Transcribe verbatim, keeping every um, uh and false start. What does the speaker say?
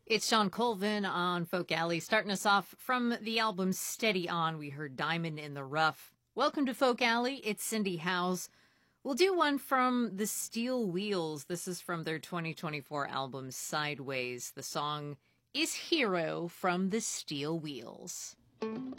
It's Sean Colvin on Folk Alley, starting us off from the album Steady On. We heard Diamond in the Rough. Welcome to Folk Alley. It's Cindy Howes. We'll do one from the Steel Wheels. This is from their twenty twenty-four album Sideways. The song is Hero from the Steel Wheels.